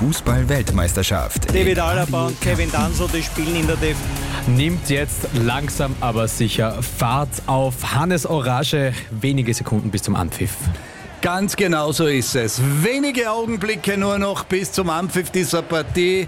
Fußball-Weltmeisterschaft. David Alaba und Kevin Danso, die spielen in der DFB. Nimmt jetzt langsam aber sicher Fahrt auf. Hannes Orage, wenige Sekunden bis zum Anpfiff. Ganz genau so ist es. Wenige Augenblicke nur noch bis zum Anpfiff dieser Partie.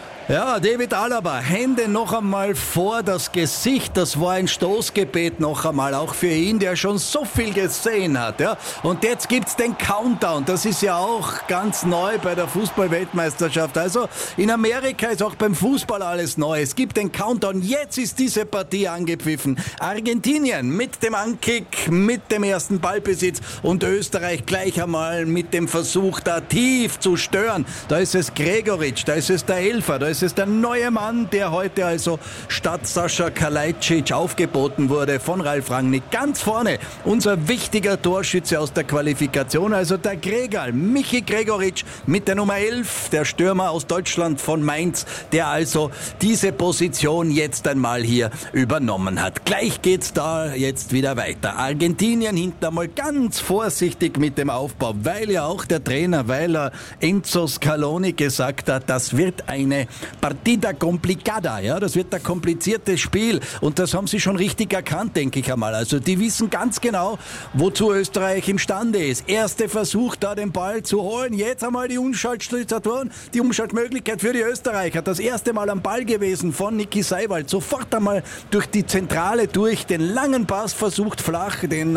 Ja, David Alaba, Hände noch einmal vor das Gesicht. Das war ein Stoßgebet noch einmal, auch für ihn, der schon so viel gesehen hat. Ja. Und jetzt gibt's den Countdown. Das ist ja auch ganz neu bei der Fußball-Weltmeisterschaft. Also in Amerika ist auch beim Fußball alles neu. Es gibt den Countdown. Jetzt ist diese Partie angepfiffen. Argentinien mit dem Ankick, mit dem ersten Ballbesitz und Österreich gleich einmal mit dem Versuch, da tief zu stören. Da ist es Gregoritsch, da ist es der Elfer, da ist es der neue Mann, der heute also statt Sascha Kalajdzic aufgeboten wurde von Ralf Rangnick. Ganz vorne unser wichtiger Torschütze aus der Qualifikation, also der Gregal, Michi Gregoritsch mit der Nummer 11, der Stürmer aus Deutschland von Mainz, der also diese Position jetzt einmal hier übernommen hat. Gleich geht's da jetzt wieder weiter. Argentinien hinten einmal ganz vorsichtig mit dem Aufbau, weil ja auch der Trainer, weil er Enzo Scaloni gesagt hat, das wird eine Partida complicada, ja, das wird ein kompliziertes Spiel und das haben sie schon richtig erkannt, denke ich einmal. Also die wissen ganz genau, wozu Österreich imstande ist. Erster Versuch, da den Ball zu holen, jetzt einmal die Umschaltsituation, die Umschaltmöglichkeit für die Österreicher. Das erste Mal am Ball gewesen von Niki Seiwald, sofort einmal durch die Zentrale durch, den langen Pass versucht flach, den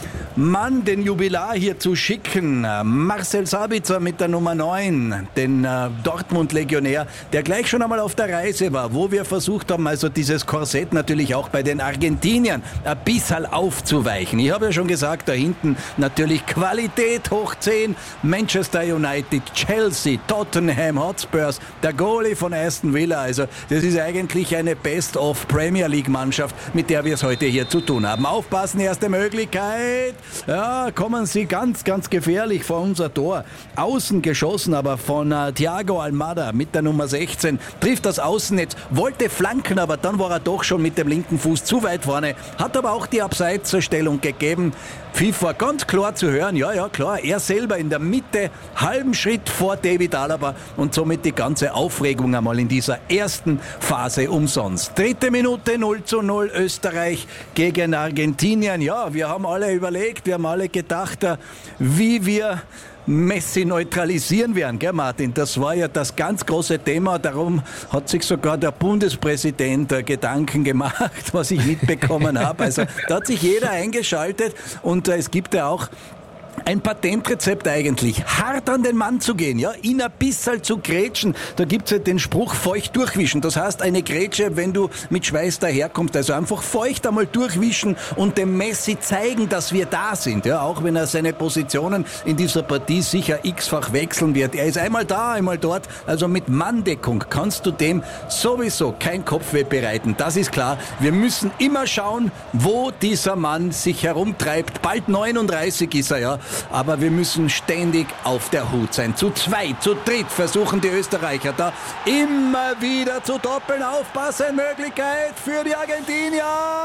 Mann, den Jubilar hier zu schicken. Marcel Sabitzer mit der Nummer 9, den Dortmund-Legionär, der gleich schon einmal auf der Reise war, wo wir versucht haben, also dieses Korsett natürlich auch bei den Argentiniern ein bisschen aufzuweichen. Ich habe ja schon gesagt, da hinten natürlich Qualität hoch 10, Manchester United, Chelsea, Tottenham Hotspurs, der Goalie von Aston Villa, also das ist eigentlich eine Best-of-Premier-League-Mannschaft, mit der wir es heute hier zu tun haben. Aufpassen, erste Möglichkeit. Ja, kommen sie ganz, ganz gefährlich vor unser Tor. Außen geschossen, aber von Thiago Almada mit der Nummer 16. Trifft das Außennetz, wollte flanken, aber dann war er doch schon mit dem linken Fuß zu weit vorne. Hat aber auch die Abseitsstellung gegeben. FIFA ganz klar zu hören, ja klar, er selber in der Mitte, halben Schritt vor David Alaba und somit die ganze Aufregung einmal in dieser ersten Phase umsonst. 3. Minute 0:0 Österreich gegen Argentinien. Ja, wir haben alle überlegt, wir haben alle gedacht, wie wir Messi neutralisieren werden, gell Martin? Das war ja das ganz große Thema, darum hat sich sogar der Bundespräsident Gedanken gemacht, was ich mitbekommen habe. Also da hat sich jeder eingeschaltet und es gibt ja auch ein Patentrezept eigentlich, hart an den Mann zu gehen, ja, ihn ein bisschen zu grätschen. Da gibt's ja den Spruch, feucht durchwischen. Das heißt, eine Grätsche, wenn du mit Schweiß daherkommst, also einfach feucht einmal durchwischen und dem Messi zeigen, dass wir da sind, ja, auch wenn er seine Positionen in dieser Partie sicher x-fach wechseln wird. Er ist einmal da, einmal dort, also mit Manndeckung kannst du dem sowieso kein Kopfweh bereiten. Das ist klar. Wir müssen immer schauen, wo dieser Mann sich herumtreibt. Bald 39 ist er, ja. Aber wir müssen ständig auf der Hut sein. Zu zweit, zu dritt versuchen die Österreicher da immer wieder zu doppeln. Aufpassen, Möglichkeit für die Argentinier.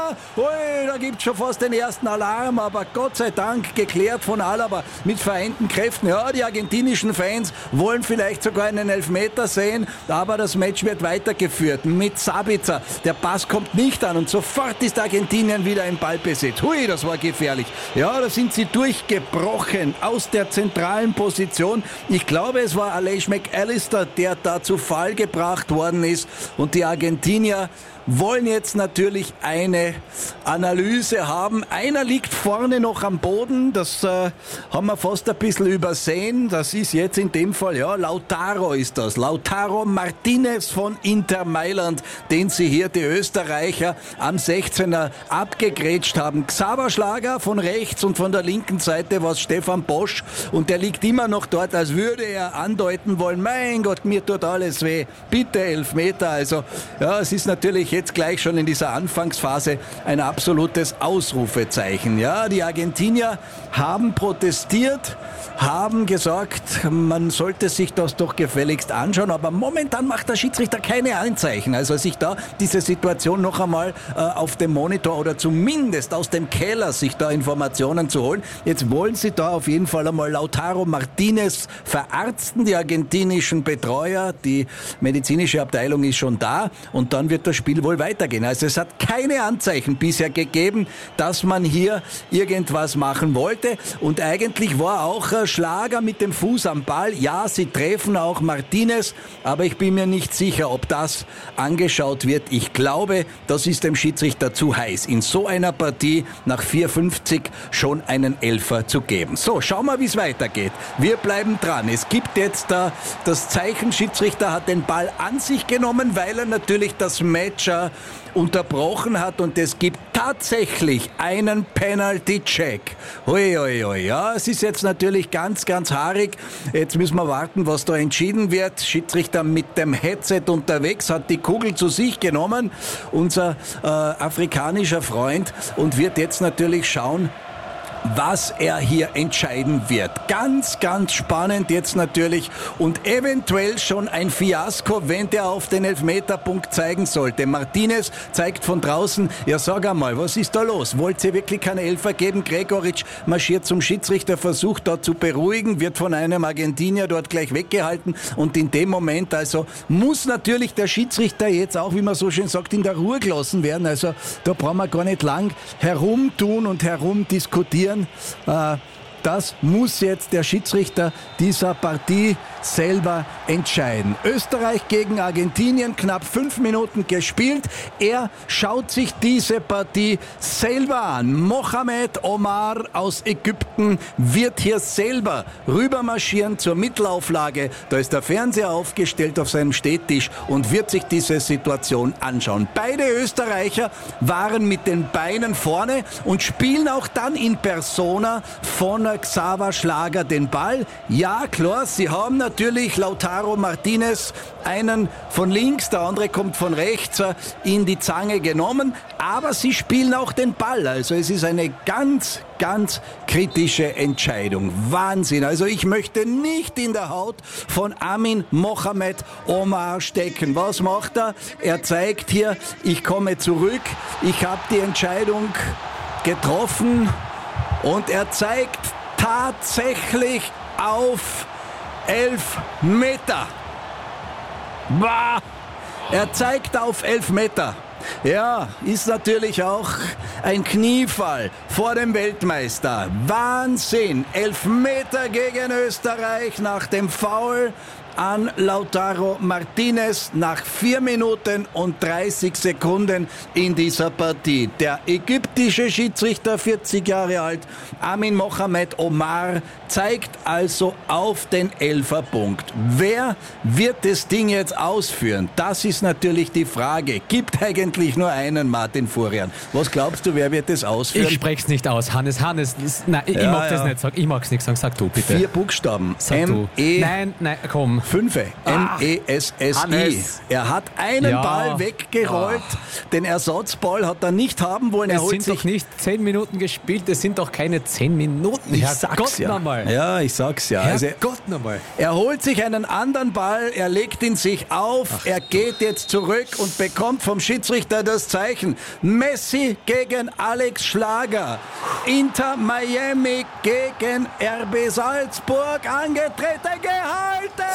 Ui, da gibt's schon fast den ersten Alarm, aber Gott sei Dank geklärt von Alaba mit vereinten Kräften. Ja, die argentinischen Fans wollen vielleicht sogar einen Elfmeter sehen, aber das Match wird weitergeführt mit Sabitzer. Der Pass kommt nicht an und sofort ist Argentinien wieder im Ballbesitz. Hui, das war gefährlich. Ja, da sind sie durchgebrochen aus der zentralen Position. Ich glaube, es war Aleix McAllister, der da zu Fall gebracht worden ist. Und die Argentinier wollen jetzt natürlich eine Analyse haben. Einer liegt vorne noch am Boden, das haben wir fast ein bisschen übersehen. Das ist jetzt in dem Fall, ja, Lautaro ist das. Lautaro Martinez von Inter Mailand, den sie hier, die Österreicher, am 16er abgegrätscht haben. Xaver Schlager von rechts und von der linken Seite war es Stefan Bosch und der liegt immer noch dort, als würde er andeuten wollen, mein Gott, mir tut alles weh, bitte Elfmeter. Also, ja, es ist natürlich jetzt gleich schon in dieser Anfangsphase ein absolutes Ausrufezeichen. Ja, die Argentinier haben protestiert, haben gesagt, man sollte sich das doch gefälligst anschauen, aber momentan macht der Schiedsrichter keine Anzeichen. Also sich da diese Situation noch einmal auf dem Monitor oder zumindest aus dem Keller sich da Informationen zu holen. Jetzt wollen sie da auf jeden Fall einmal Lautaro Martinez verarzten, die argentinischen Betreuer. Die medizinische Abteilung ist schon da und dann wird das Spiel wohl weitergehen. Also es hat keine Anzeichen bisher gegeben, dass man hier irgendwas machen wollte und eigentlich war auch Schlager mit dem Fuß am Ball. Ja, sie treffen auch Martinez, aber ich bin mir nicht sicher, ob das angeschaut wird. Ich glaube, das ist dem Schiedsrichter zu heiß, in so einer Partie nach 4:50 schon einen Elfer zu geben. So, schauen wir, wie es weitergeht. Wir bleiben dran. Es gibt jetzt das Zeichen, Schiedsrichter hat den Ball an sich genommen, weil er natürlich das Match unterbrochen hat und es gibt tatsächlich einen Penalty-Check. Hui, hui, hui. Ja, es ist jetzt natürlich ganz, ganz haarig. Jetzt müssen wir warten, was da entschieden wird. Schiedsrichter mit dem Headset unterwegs, hat die Kugel zu sich genommen, unser afrikanischer Freund, und wird jetzt natürlich schauen, was er hier entscheiden wird. Ganz, ganz spannend jetzt natürlich und eventuell schon ein Fiasko, wenn der auf den Elfmeterpunkt zeigen sollte. Martinez zeigt von draußen, ja sag einmal, was ist da los? Wollt ihr wirklich keine Elfer geben? Gregoritsch marschiert zum Schiedsrichter, versucht dort zu beruhigen, wird von einem Argentinier dort gleich weggehalten und in dem Moment also muss natürlich der Schiedsrichter jetzt auch, wie man so schön sagt, in der Ruhe gelassen werden. Also da brauchen wir gar nicht lang herumtun und herumdiskutieren. Das muss jetzt der Schiedsrichter dieser Partie selber entscheiden. Österreich gegen Argentinien, knapp 5 Minuten gespielt. Er schaut sich diese Partie selber an. Mohamed Omar aus Ägypten wird hier selber rübermarschieren zur Mittelauflage. Da ist der Fernseher aufgestellt auf seinem Stehtisch und wird sich diese Situation anschauen. Beide Österreicher waren mit den Beinen vorne und spielen auch dann in Persona von Xaver Schlager den Ball. Ja, klar, sie haben natürlich Lautaro Martinez, einen von links, der andere kommt von rechts, in die Zange genommen, aber sie spielen auch den Ball. Also es ist eine ganz, ganz kritische Entscheidung. Wahnsinn. Also ich möchte nicht in der Haut von Amin Mohamed Omar stecken. Was macht er? Er zeigt hier, ich komme zurück, ich habe die Entscheidung getroffen und er zeigt tatsächlich auf 11 Meter. Bah! Er zeigt auf 11 Meter. Ja, ist natürlich auch ein Kniefall vor dem Weltmeister. Wahnsinn! 11 Meter gegen Österreich nach dem Foul an Lautaro Martinez nach 4 Minuten und 30 Sekunden in dieser Partie. Der ägyptische Schiedsrichter, 40 Jahre alt, Amin Mohamed Omar, zeigt also auf den Elferpunkt. Wer wird das Ding jetzt ausführen? Das ist natürlich die Frage. Gibt eigentlich nur einen, Martin Furian. Was glaubst du, wer wird das ausführen? Ich spreche es nicht aus. Hannes. Nein, ich mag das nicht sagen. Ich mag es nicht sagen. Sag du, bitte. 4 Buchstaben. Sag du. Nein, komm. 5. M-E-S-S-I. Er hat einen Ball weggerollt. Den Ersatzball hat er nicht haben wollen. Es sind doch nicht 10 Minuten gespielt. Es sind doch keine 10 Minuten. Ich sag's ja. Nochmal. Ja, ich sag's ja. Herrgott nochmal. Er holt sich einen anderen Ball, er legt ihn sich auf, er geht jetzt zurück und bekommt vom Schiedsrichter das Zeichen. Messi gegen Alex Schlager. Inter Miami gegen RB Salzburg. Angetreten, gehalten!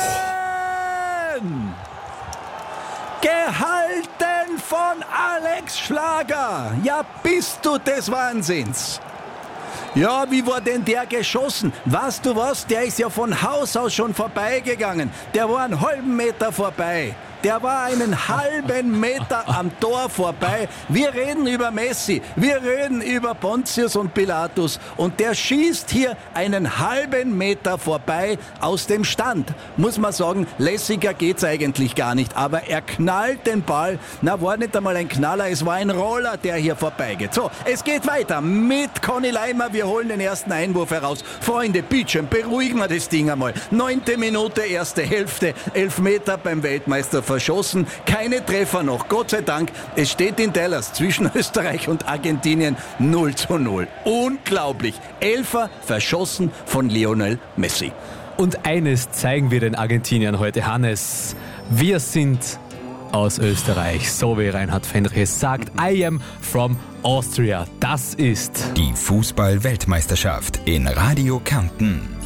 Gehalten von Alex Schlager. Ja, bist du des Wahnsinns. Ja, wie war denn der geschossen? Weißt du was? Der ist ja von Haus aus schon vorbeigegangen. Der war einen halben Meter vorbei. Der war einen halben Meter am Tor vorbei. Wir reden über Messi, wir reden über Pontius und Pilatus und der schießt hier einen halben Meter vorbei aus dem Stand. Muss man sagen, lässiger geht's eigentlich gar nicht, aber er knallt den Ball. Na, war nicht einmal ein Knaller, es war ein Roller, der hier vorbeigeht. So, es geht weiter mit Conny Leimer. Wir holen den ersten Einwurf heraus. Freunde, bitte, beruhigen wir das Ding einmal. 9. Minute, erste Hälfte, 11 Meter beim Weltmeister verschossen, keine Treffer noch. Gott sei Dank, es steht in Dallas zwischen Österreich und Argentinien 0:0. Unglaublich. Elfer verschossen von Lionel Messi. Und eines zeigen wir den Argentiniern heute, Hannes. Wir sind aus Österreich, so wie Reinhard Fendrich es sagt. I am from Austria. Das ist die Fußball-Weltmeisterschaft in Radio Kärnten.